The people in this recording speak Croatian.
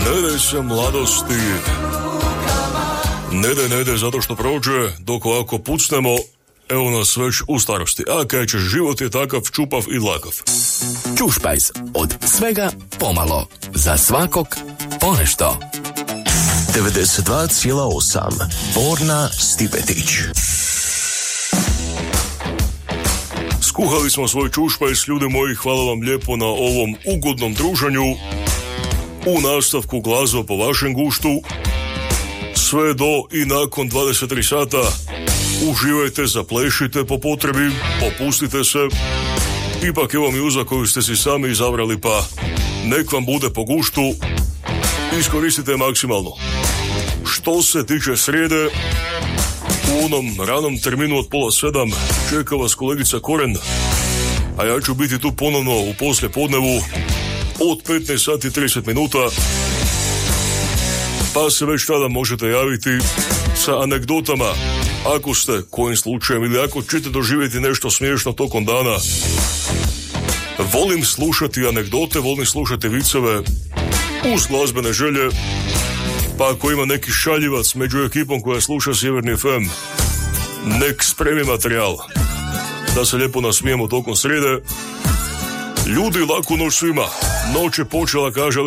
Ne daj se mladosti. Ne daj zato što prođe, dok ovako pucnemo, evo nas već u starosti. A kaj ćeš, život je takav čupav i dlakav. Čušpajz, od svega pomalo, za svakog ponešto. 92,8 Borna Stipetić. Skuhali smo svoj čušpajz, ljudi moji, hvala vam lijepo na ovom ugodnom druženju. U nastavku glazba po vašem guštu. Sve do i nakon 23 sata. Uživajte, zaplešite po potrebi, opustite se. Ipak je ovo mjuza koju ste si sami izabrali, pa nek vam bude po guštu. Iskoristite maksimalno. Što se tiče srijede, u onom ranom terminu od 6:30 čeka vas kolegica Koren, a ja ću biti tu ponovno u poslijepodnevu od 15 sati 30 minuta, pa se već tada možete javiti sa anegdotama ako ste kojim slučajem ili ako ćete doživjeti nešto smiješno tokom dana. Volim slušati anegdote, volim slušati viceve uz glazbene želje, pa ako ima neki šaljivac među ekipom koja sluša Sjeverni FM, nek spremi materijal da se lijepo nasmijemo tokom srijede. Ljudi, laku noć svima. Noć je počela, kaže